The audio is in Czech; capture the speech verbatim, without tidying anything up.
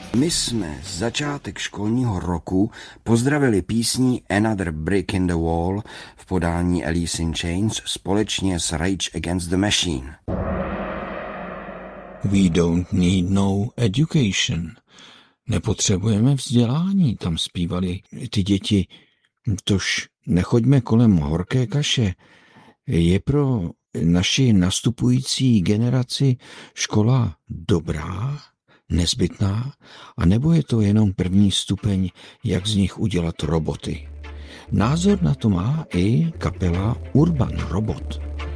My jsme začátek školního roku pozdravili písní Another Brick in the Wall v podání Alice in Chains společně s Rage Against the Machine. We don't need no education. Nepotřebujeme vzdělání, tam zpívali ty děti. Tož nechoďme kolem horké kaše. Je pro naši nastupující generaci škola dobrá, nezbytná, a nebo je to jenom první stupeň, jak z nich udělat roboty? Názor na to má i kapela Urban Robot.